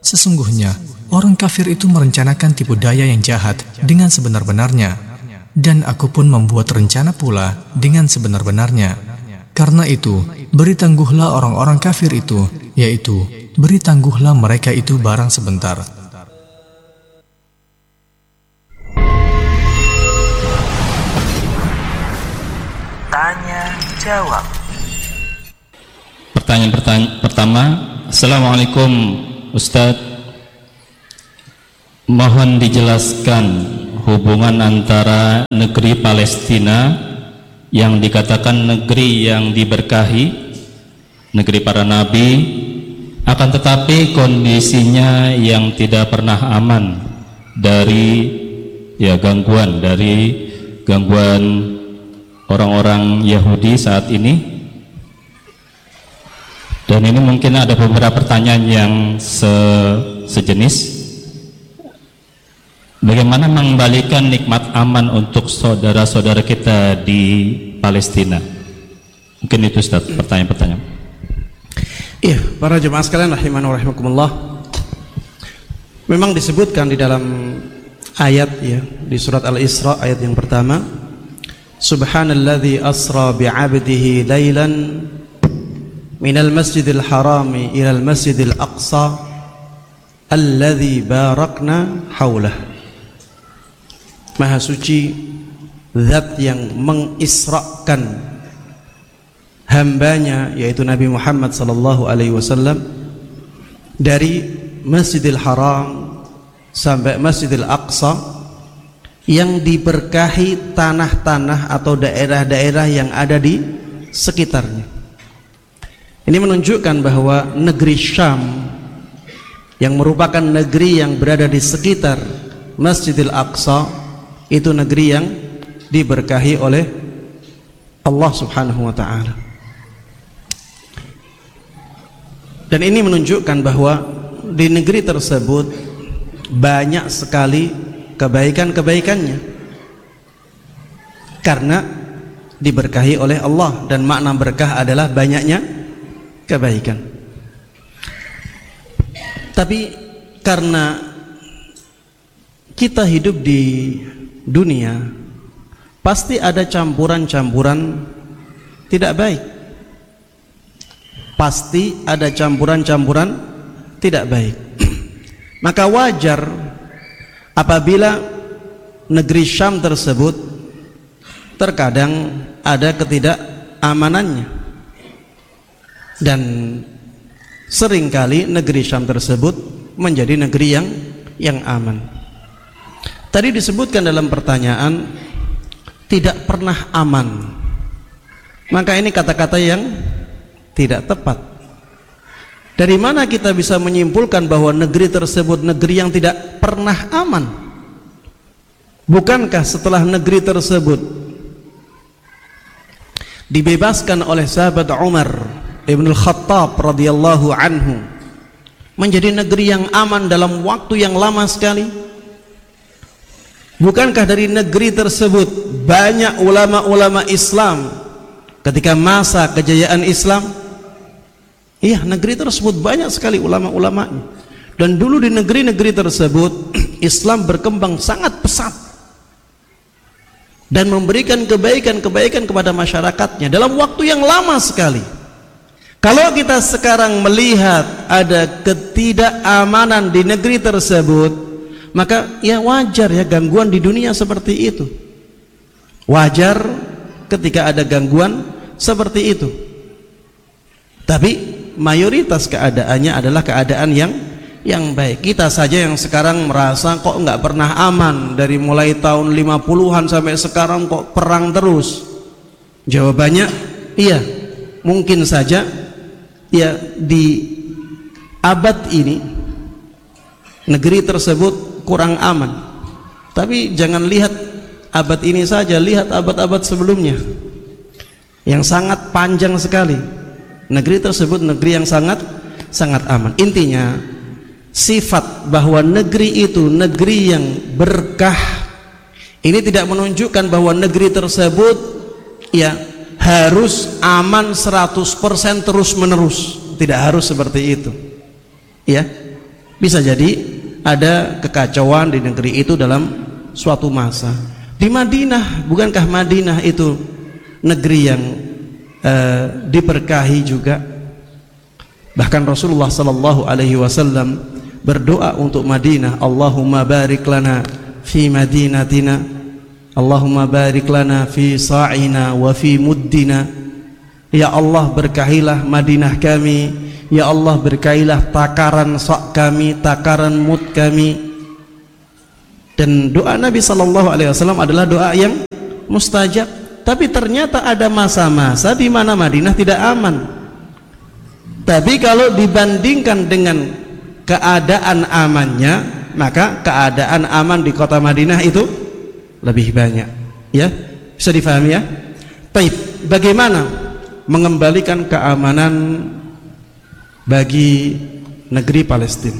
Sesungguhnya, orang kafir itu merencanakan tipu daya yang jahat dengan sebenar-benarnya, dan aku pun membuat rencana pula dengan sebenar-benarnya. Karena itu, beri tangguhlah orang-orang kafir itu, yaitu, beri tangguhlah mereka itu barang sebentar. Tanya jawab. Pertanyaan pertama, Assalamualaikum Ustadz, mohon dijelaskan hubungan antara negeri Palestina yang dikatakan negeri yang diberkahi, negeri para nabi, akan tetapi kondisinya yang tidak pernah aman dari gangguan orang-orang Yahudi saat ini. Dan ini mungkin ada beberapa pertanyaan yang sejenis. Bagaimana mengembalikan nikmat aman untuk saudara-saudara kita di Palestina? Mungkin itu Ustaz, pertanyaan-pertanyaan. Iya, para jemaah sekalian rahimani wa rahimakumullah. Memang disebutkan di dalam ayat di surat Al-Isra ayat yang pertama, Subhanalladzi asra bi'abdihi lailan minal masjidil harami ilal masjidil aqsa alladzi barakna haulah. Maha suci zat yang mengisrakan hambanya, yaitu Nabi Muhammad sallallahu alaihi wasallam, dari Masjidil Haram sampai Masjidil Aqsa yang diberkahi tanah-tanah atau daerah-daerah yang ada di sekitarnya. Ini menunjukkan bahwa negeri Syam yang merupakan negeri yang berada di sekitar Masjidil Aqsa itu negeri yang diberkahi oleh Allah Subhanahu wa ta'ala. Dan ini menunjukkan bahwa di negeri tersebut banyak sekali kebaikan-kebaikannya karena diberkahi oleh Allah, dan makna berkah adalah banyaknya kebaikan. Tapi karena kita hidup di dunia, pasti ada campuran-campuran tidak baik. Pasti ada campuran-campuran tidak baik. Maka wajar apabila negeri Syam tersebut terkadang ada ketidakamanannya, dan seringkali negeri Syam tersebut menjadi negeri yang aman. Tadi disebutkan dalam pertanyaan tidak pernah aman, maka ini kata-kata yang tidak tepat. Dari mana kita bisa menyimpulkan bahwa negeri tersebut negeri yang tidak pernah aman? Bukankah setelah negeri tersebut dibebaskan oleh sahabat Umar Ibn Khattab radhiyallahu anhu menjadi negeri yang aman dalam waktu yang lama sekali? Bukankah dari negeri tersebut banyak ulama-ulama Islam ketika masa kejayaan Islam? Iya, negeri tersebut banyak sekali ulama-ulamanya. Dan dulu di negeri-negeri tersebut Islam berkembang sangat pesat dan memberikan kebaikan-kebaikan kepada masyarakatnya dalam waktu yang lama sekali. Kalau kita sekarang melihat ada ketidakamanan di negeri tersebut, maka ya wajar ya gangguan di dunia seperti itu. Wajar ketika ada gangguan seperti itu. Tapi mayoritas keadaannya adalah keadaan yang baik. Kita saja yang sekarang merasa kok nggak pernah aman, dari mulai tahun 50-an sampai sekarang kok perang terus. Jawabannya iya, mungkin saja ya di abad ini negeri tersebut kurang aman. Tapi jangan lihat abad ini saja, lihat abad-abad sebelumnya yang sangat panjang sekali. Negeri tersebut negeri yang sangat aman. Intinya sifat bahwa negeri itu negeri yang berkah ini tidak menunjukkan bahwa negeri tersebut ya harus aman 100% terus menerus. Tidak harus seperti itu ya. Bisa jadi ada kekacauan di negeri itu dalam suatu masa. Di Madinah, bukankah Madinah itu negeri yang diberkahi juga? Bahkan Rasulullah sallallahu alaihi wasallam berdoa untuk Madinah, Allahumma barik lana fi madinatina, Allahumma barik lana fi sa'ina wa fi muddina. Ya Allah, berkahilah Madinah kami, ya Allah berkahilah takaran sa' kami, takaran mud kami. Dan doa Nabi sallallahu alaihi wasallam adalah doa yang mustajab. Tapi ternyata ada masa-masa di mana Madinah tidak aman. Tapi kalau dibandingkan dengan keadaan amannya, maka keadaan aman di kota Madinah itu lebih banyak. Ya, bisa difahami ya? Baik, bagaimana mengembalikan keamanan bagi negeri Palestina?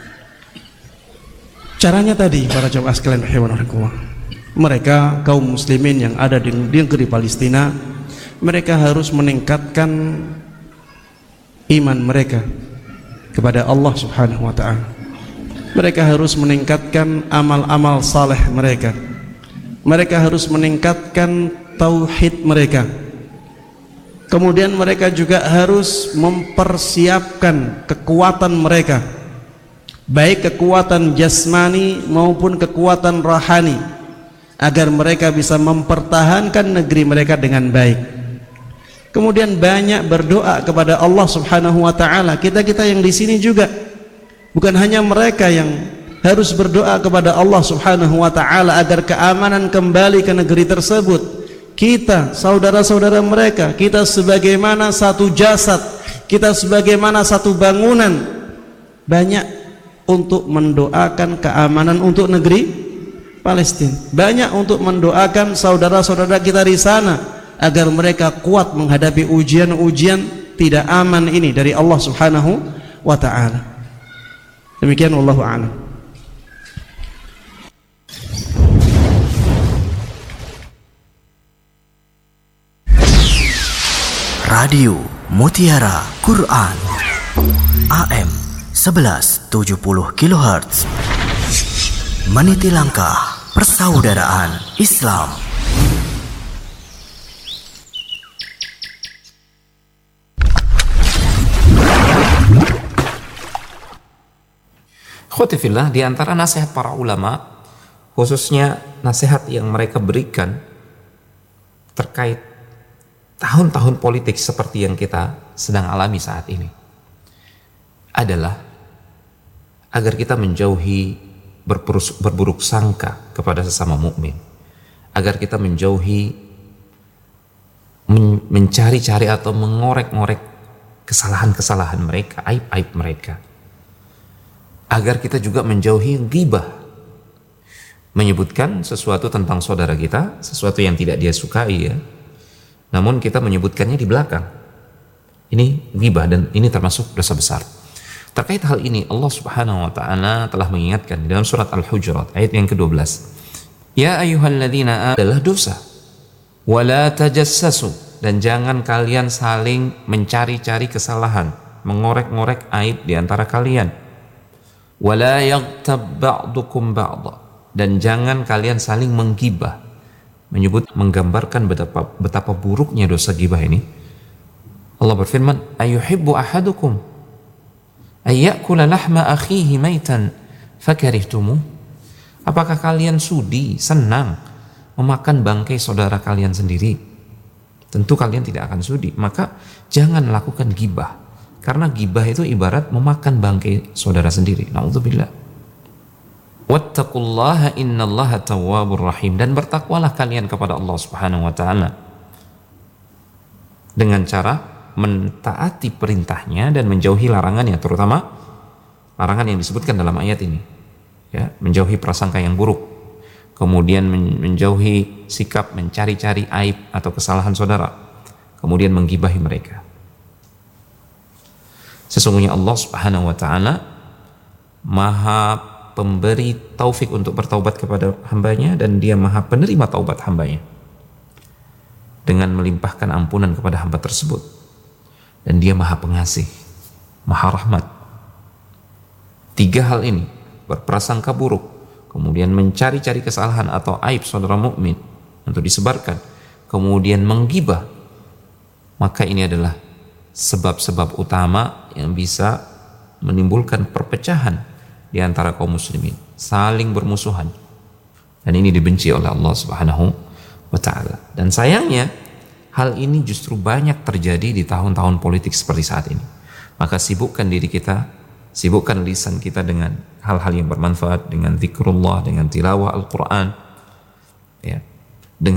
Caranya tadi, para jamaah sekalian rahimakumullah, mereka kaum muslimin yang ada di negeri Palestina, mereka harus meningkatkan iman mereka kepada Allah Subhanahu wa ta'ala. Mereka harus meningkatkan amal-amal saleh mereka. Mereka harus meningkatkan tauhid mereka. Kemudian mereka juga harus mempersiapkan kekuatan mereka, baik kekuatan jasmani maupun kekuatan rohani, agar mereka bisa mempertahankan negeri mereka dengan baik. Kemudian banyak berdoa kepada Allah Subhanahu wa taala. Kita-kita yang di sini juga, bukan hanya mereka yang harus berdoa kepada Allah Subhanahu wa taala agar keamanan kembali ke negeri tersebut. Kita, saudara-saudara mereka, kita sebagaimana satu jasad, kita sebagaimana satu bangunan, banyak untuk mendoakan keamanan untuk negeri Palestina, banyak untuk mendoakan saudara-saudara kita di sana agar mereka kuat menghadapi ujian-ujian tidak aman ini dari Allah Subhanahu wa ta'ala. Demikian, wallahu a'lam. Radio Mutiara Quran AM 1170 kHz, meniti langkah persaudaraan Islam. Khotifillah, di antara nasihat para ulama, khususnya nasihat yang mereka berikan terkait tahun-tahun politik seperti yang kita sedang alami saat ini, adalah agar kita menjauhi berburuk sangka kepada sesama mukmin, agar kita menjauhi mencari-cari atau mengorek-ngorek kesalahan-kesalahan mereka, aib-aib mereka, agar kita juga menjauhi ghibah, menyebutkan sesuatu tentang saudara kita, sesuatu yang tidak dia sukai, ya, namun kita menyebutkannya di belakang. Ini ghibah dan ini termasuk dosa besar. Terkait hal ini, Allah Subhanahu wa ta'ala telah mengingatkan di dalam surat Al-Hujurat ayat yang ke-12. Ya ayyuhalladzina adalah dosa. Wala tajassasu, dan jangan kalian saling mencari-cari kesalahan, mengorek-ngorek aib di antara kalian. Wala yaghtab ba'dukum ba'dha, dan jangan kalian saling menggibah. Menggambarkan betapa buruknya dosa gibah ini. Allah berfirman, ayuhibbu ahadukum ayyakula lahma akhihi maitan fakarihtumu. Apakah kalian sudi, senang memakan bangkai saudara kalian sendiri? Tentu kalian tidak akan sudi. Maka jangan lakukan gibah, karena gibah itu ibarat memakan bangkai saudara sendiri. Na'udzubillah. Wattaqullaha innallaha tawwabur rahim, dan bertakwalah kalian kepada Allah Subhanahu wa ta'ala dengan cara mentaati perintahnya dan menjauhi larangannya, terutama larangan yang disebutkan dalam ayat ini, ya, menjauhi prasangka yang buruk, kemudian menjauhi sikap mencari-cari aib atau kesalahan saudara, kemudian menggibahi mereka. Sesungguhnya Allah Subhanahu wa ta'ala maha pemberi taufik untuk bertaubat kepada hambanya, dan dia maha penerima taubat hambanya dengan melimpahkan ampunan kepada hamba tersebut. Dan dia maha pengasih, maha rahmat. Tiga hal ini, berprasangka buruk, kemudian mencari-cari kesalahan atau aib saudara mukmin untuk disebarkan, kemudian menggibah, maka ini adalah sebab-sebab utama yang bisa menimbulkan perpecahan di antara kaum muslimin, saling bermusuhan. Dan ini dibenci oleh Allah Subhanahu wa taala. Dan sayangnya hal ini justru banyak terjadi di tahun-tahun politik seperti saat ini. Maka sibukkan diri kita, sibukkan lisan kita dengan hal-hal yang bermanfaat, dengan zikrullah, dengan tilawah Al-Quran,